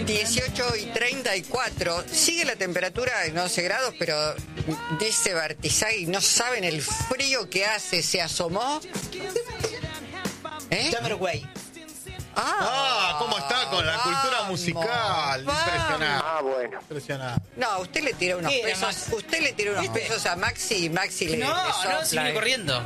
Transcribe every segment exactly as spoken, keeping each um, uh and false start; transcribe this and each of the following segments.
dieciocho y treinta y cuatro. Sigue la temperatura en once grados, pero dice Bartizagui, no saben el frío que hace. ¿Se asomó? ¿Eh? Jamiroquai. Ah, Ah, ¿cómo está con la cultura vamos, musical? vamos. Impresionante. Ah, bueno. Impresionante. No, usted le tira unos ¿Qué era, pesos. Max? Usted le tira unos ¿Viste? pesos a Maxi y Maxi le, No, le no, sopla, sigue ¿eh? corriendo.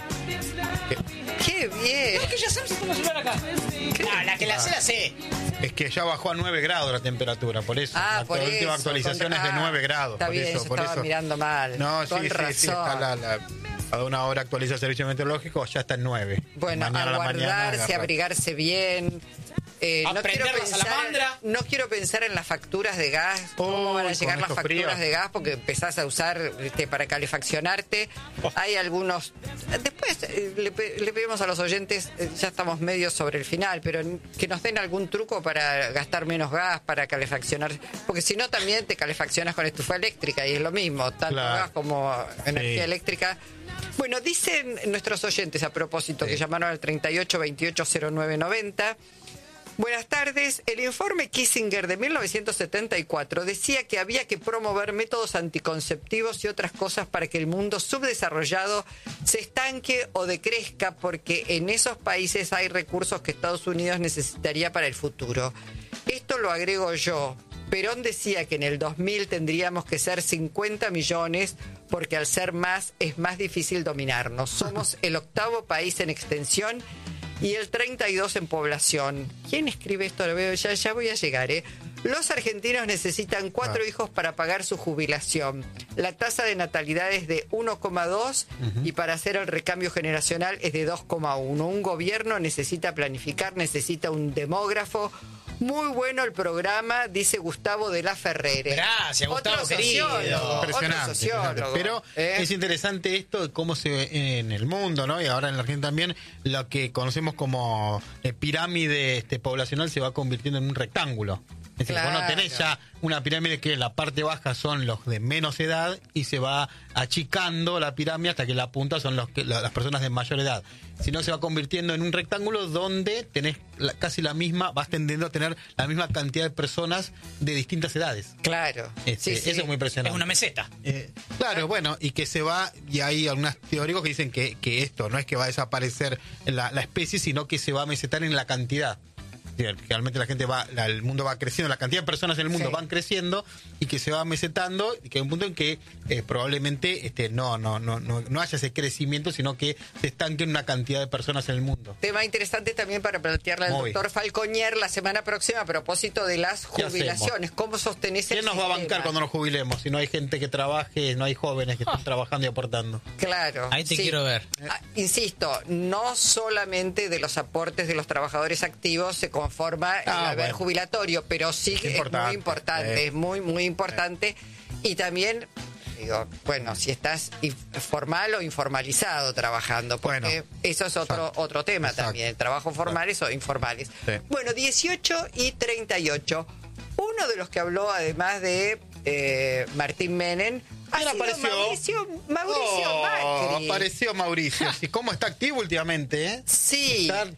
Qué bien. Es que ya sabes cómo se acá. Ah, la que la sé, la sé. Es que ya bajó a nueve grados la temperatura, por eso. Ah, la por última eso, actualización con- es de ah, nueve grados. está por bien, eso, yo por estaba eso. mirando mal. No, Con sí, sí, sí, razón. está la, la, cada una hora actualiza el servicio meteorológico, ya está en nueve. Bueno, Mañana a la mañana guardarse, agarra. abrigarse bien. Eh, A no, quiero prender la pensar, salamandra. no quiero pensar en las facturas de gas, cómo Oh, van a con llegar las estos facturas fríos. de gas, porque empezás a usar este, para calefaccionarte. Hay algunos... Después eh, le, pe- le pedimos a los oyentes, eh, ya estamos medio sobre el final, pero n- que nos den algún truco para gastar menos gas, para calefaccionar, porque si no también te calefaccionas con estufa eléctrica y es lo mismo, tanto Claro. gas como energía Sí. eléctrica. Bueno, dicen nuestros oyentes a propósito, Sí. que llamaron al treinta y ocho veintiocho cero nueve noventa. Buenas tardes. El informe Kissinger de mil novecientos setenta y cuatro decía que había que promover métodos anticonceptivos y otras cosas para que el mundo subdesarrollado se estanque o decrezca, porque en esos países hay recursos que Estados Unidos necesitaría para el futuro. Esto lo agrego yo. Perón decía que en el dos mil tendríamos que ser cincuenta millones, porque al ser más es más difícil dominarnos. Somos el octavo país en extensión y el treinta y dos en población. ¿Quién escribe esto? Lo veo, ya, ya voy a llegar, ¿eh? Los argentinos necesitan cuatro Ah. hijos para pagar su jubilación. La tasa de natalidad es de uno coma dos y para hacer el recambio generacional es de dos coma uno. Un gobierno necesita planificar, necesita un demógrafo. Muy bueno el programa, dice Gustavo de la Ferrere. Gracias, Gustavo, Otro querido. sociólogo, otro Impresionante, sociólogo, impresionante. Pero ¿eh? es interesante esto de cómo se ve en el mundo, ¿no? Y ahora en la Argentina también, lo que conocemos como eh, pirámide este, poblacional se va convirtiendo en un rectángulo. Es decir, vos no tenés Claro. ya una pirámide que en la parte baja son los de menos edad y se va achicando la pirámide hasta que la punta son los que, la- las personas de mayor edad. Si no, se va convirtiendo en un rectángulo donde tenés la- casi la misma, vas tendiendo a tener la misma cantidad de personas de distintas edades. Claro. Este, Sí, sí. Eso es muy impresionante. Es una meseta. Eh, claro, bueno, y que se va, y hay algunos teóricos que dicen que, que esto no es que va a desaparecer la, la especie, sino que se va a mesetar en la cantidad. Es decir, que realmente la gente va, la- el mundo va creciendo, la cantidad de personas en el mundo Sí. van creciendo y que se va mesetando y que hay un punto en que eh, probablemente este, no, no, no, no, no haya ese crecimiento, sino que se estanque en una cantidad de personas en el mundo. Tema interesante también para plantearle al Muy. doctor Falconier la semana próxima a propósito de las ¿Qué jubilaciones. ¿Cómo sostenés el ¿Quién nos va a bancar sistema? cuando nos jubilemos? Si no hay gente que trabaje, no hay jóvenes que estén trabajando y aportando. Claro. Ahí te sí. quiero ver. Ah, insisto, no solamente de los aportes de los trabajadores activos se conforma el Ah, haber bueno. jubilatorio, pero sí Es que es importante, muy importante, sí. es muy, muy importante. Y también, digo, bueno, si estás inf- formal o informalizado trabajando, porque Bueno, eso es otro, exacto, otro tema exacto. también, trabajos formales o informales. Sí. Bueno, dieciocho y treinta y ocho. Uno de los que habló, además de eh, Martín Menem, ha ¿Quién sido apareció? Mauricio, Mauricio Oh, Macri. apareció Mauricio. ¿Y cómo está activo últimamente? ¿eh? Sí. Está-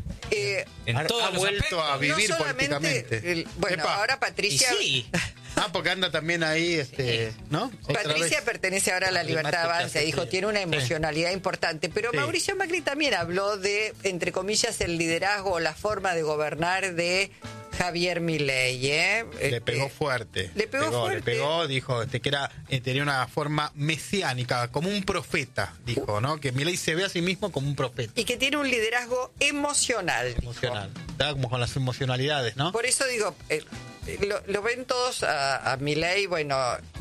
Eh, En ha, todos ha los vuelto aspectos. a vivir no solamente, políticamente. el- bueno, Epa. ahora Y Patricia... sí. Ah, porque anda también ahí, este, ¿no? Otra Patricia vez. pertenece ahora a la Libertad Problemática, Avanza, sí, dijo, sí. tiene una Sí. emocionalidad importante, pero Sí. Mauricio Macri también habló de, entre comillas, el liderazgo o la forma de gobernar de Javier Milei, ¿eh? Le Este, pegó fuerte. Le pegó fuerte. Le pegó, dijo este, que era, eh, tenía una forma mesiánica, como un profeta, dijo, ¿no? Que Milei se ve a sí mismo como un profeta. Y que tiene un liderazgo emocional. dijo. Emocional. Estaba como con las emocionalidades, ¿no? Por eso digo, eh, lo, lo ven todos a, a Milei, bueno,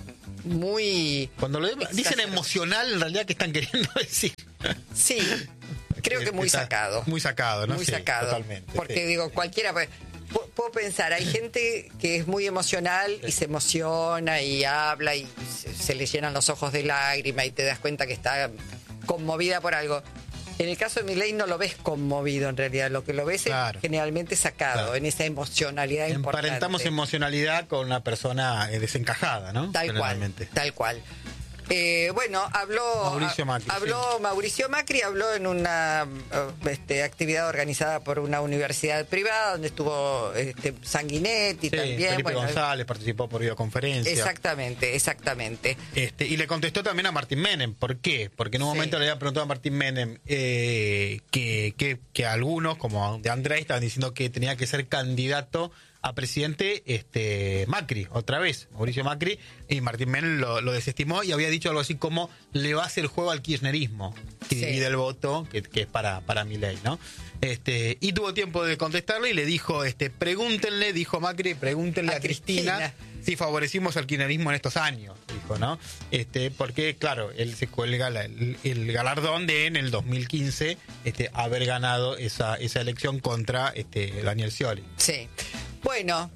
muy... Cuando lo dicen Exagerado. emocional, en realidad, ¿qué están queriendo decir? Sí, creo que muy Está sacado. Muy sacado, ¿no? Muy Sí, sacado. Totalmente. Porque sí. digo, cualquiera... puede- pu- Puedo pensar, hay gente que es muy emocional y se emociona y habla y se, se le llenan los ojos de lágrima y te das cuenta que está conmovida por algo. En el caso de Milei no lo ves conmovido en realidad, lo que lo ves Claro. es generalmente sacado, Claro. en esa emocionalidad importante. Emparentamos emocionalidad con una persona eh, desencajada, ¿no? Tal cual, Generalmente. tal cual. Eh, bueno, habló Mauricio Macri, habló sí. Mauricio Macri, habló en una uh, este, actividad organizada por una universidad privada donde estuvo este, Sanguinetti Sí, también. Felipe Bueno, González participó por videoconferencia. exactamente, exactamente. Este, y le contestó también a Martín Menem. ¿Por qué? Porque en un Sí. momento le había preguntado a Martín Menem eh, que, que, que algunos, como de Andrés, estaban diciendo que tenía que ser candidato a presidente este Macri, otra vez, Mauricio Macri, y Martín Menem lo, lo desestimó y había dicho algo así como le va a hacer juego al kirchnerismo y Sí. divide el voto, que, que es para, para Milei, ¿no? Este, y tuvo tiempo de contestarle y le dijo, este, pregúntenle, dijo Macri, pregúntenle a, A Cristina, Cristina. si favorecimos al kirchnerismo en estos años, dijo, ¿no? Este, porque, claro, él se cuelga la- el, el galardón de en el dos mil quince este, haber ganado esa, esa elección contra este, Daniel Scioli. Sí. Bueno,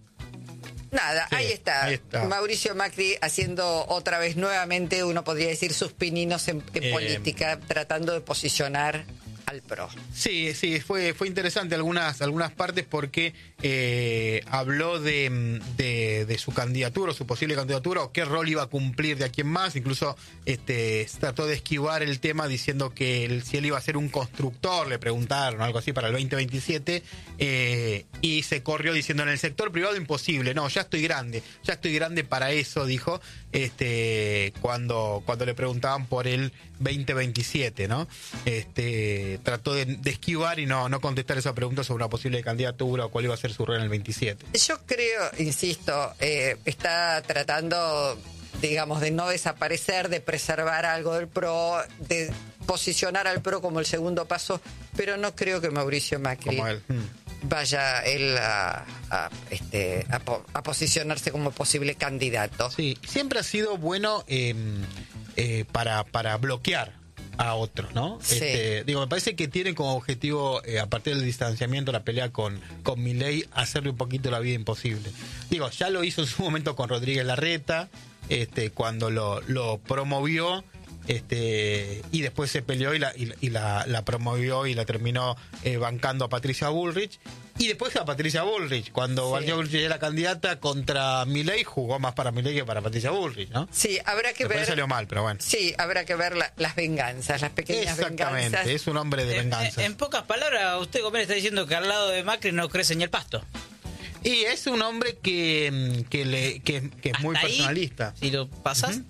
nada, Sí, ahí, está. ahí está. Mauricio Macri haciendo otra vez nuevamente, uno podría decir, sus pininos en, en Eh, política, tratando de posicionar al PRO. Sí, sí, fue, fue interesante algunas, algunas partes porque eh, habló de, de, de su candidatura, o su posible candidatura, o qué rol iba a cumplir de aquí en más. Incluso este, trató de esquivar el tema diciendo que él, si él iba a ser un constructor, le preguntaron algo así para el veinte veintisiete, eh, y se corrió diciendo en el sector privado imposible, no, ya estoy grande, ya estoy grande para eso, dijo, este, cuando, cuando le preguntaban por el veinte veintisiete, ¿no? Este, trató de, de esquivar y no, no contestar esa pregunta sobre una posible candidatura o cuál iba a ser su rol en el veintisiete. Yo creo, insisto, eh, está tratando, digamos, de no desaparecer, de preservar algo del PRO, de posicionar al PRO como el segundo paso, pero no creo que Mauricio Macri Como él. Mm. vaya él a, a, este, a, po- a posicionarse como posible candidato. Sí, siempre ha sido bueno eh, eh, para, para bloquear a otros, ¿no? Sí. Este, digo, me parece que tiene como objetivo, eh, a partir del distanciamiento, la pelea con, con Milei, hacerle un poquito la vida imposible. Digo, ya lo hizo en su momento con Rodríguez Larreta, este, cuando lo, lo promovió, este, y después se peleó y la, y, y la, la promovió y la terminó eh, bancando a Patricia Bullrich. Y después a Patricia Bullrich, cuando Sí. Patricia Bullrich era candidata contra Milei, jugó más para Milei que para Patricia Bullrich, ¿no? Sí, habrá que Después ver. salió mal, pero bueno. Sí, habrá que ver la- las venganzas, las pequeñas Exactamente, venganzas. es un hombre de En, venganza. en pocas palabras, usted, Gómez, está diciendo que al lado de Macri no crece ni el pasto. Y es un hombre que, que, le, que, que es muy Hasta ahí, personalista. Si lo pasás,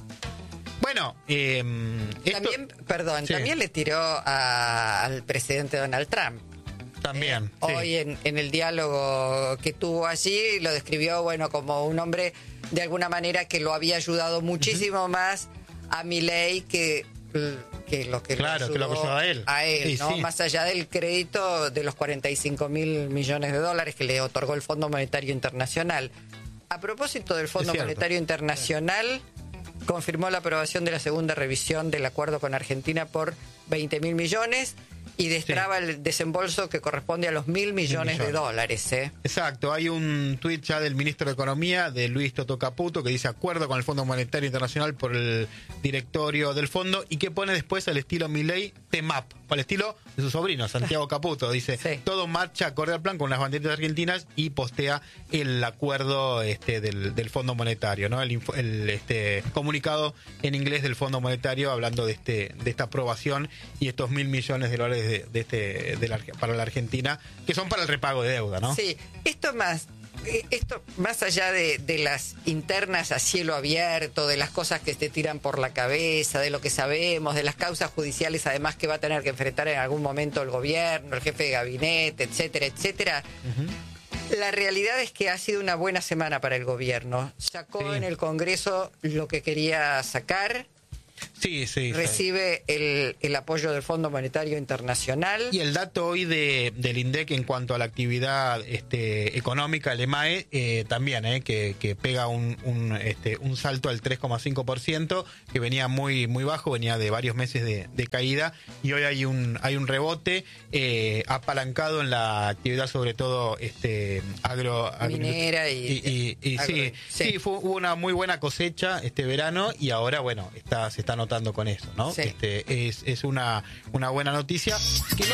Bueno, eh, esto También, perdón, Sí. también le tiró a- al presidente Donald Trump. también. Eh, sí. Hoy en, en el diálogo que tuvo allí lo describió, bueno, como un hombre de alguna manera que lo había ayudado muchísimo más a Milei que, que lo que Claro, lo que lo ayudó ayudó a él. a él, Sí, ¿no? sí. Más allá del crédito de los cuarenta y cinco mil millones de dólares que le otorgó el Fondo Monetario Internacional. A propósito del Fondo Es cierto. Monetario Internacional, confirmó la aprobación de la segunda revisión del acuerdo con Argentina por veinte mil millones y destraba el desembolso que corresponde a los mil millones de millones. dólares. ¿eh? Exacto, hay un tuit ya del ministro de Economía, de Luis Toto Caputo, que dice acuerdo con el Fondo Monetario Internacional por el directorio del fondo y que pone después al estilo Milei T M A P, al estilo de su sobrino, Santiago Caputo. Dice, Sí. todo marcha acorde al plan con las banderitas argentinas y postea el acuerdo este, del, del Fondo Monetario, ¿no? El, info- el, este, comunicado en inglés del Fondo Monetario hablando de este de esta aprobación y estos mil millones de dólares de, de este de la, para la Argentina, que son para el repago de deuda, ¿no? Sí, esto más, eh, esto más allá de, de las internas a cielo abierto, de las cosas que te tiran por la cabeza, de lo que sabemos, de las causas judiciales además que va a tener que enfrentar en algún momento el gobierno, el jefe de gabinete, etcétera, etcétera. La realidad es que ha sido una buena semana para el gobierno. Sacó Sí. en el Congreso lo que quería sacar. Sí, sí. sí. Recibe el, el apoyo del Fondo Monetario Internacional. Y el dato hoy de, del INDEC en cuanto a la actividad este, económica, el EMAE, eh, también, eh, que, que pega un, un, este, un salto al tres coma cinco por ciento, que venía muy muy bajo, venía de varios meses de, de caída, y hoy hay un hay un rebote eh, apalancado en la actividad, sobre todo este agro, agro- Minera y- y, y- y agro- sí, sí. sí, fue, hubo una muy buena cosecha este verano y ahora, bueno, está se está notando con eso, ¿no? Sí. Este, es, es una, una buena noticia que no